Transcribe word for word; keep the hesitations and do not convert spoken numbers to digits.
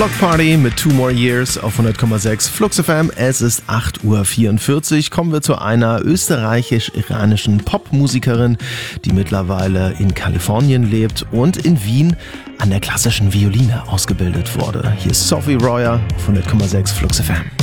Block Party mit Two More Years auf hundert Komma sechs Flux F M. Es ist acht Uhr vierundvierzig. Kommen wir zu einer österreichisch-iranischen Popmusikerin, die mittlerweile in Kalifornien lebt und in Wien an der klassischen Violine ausgebildet wurde. Hier ist Sophie Royer auf hundert Komma sechs Flux F M.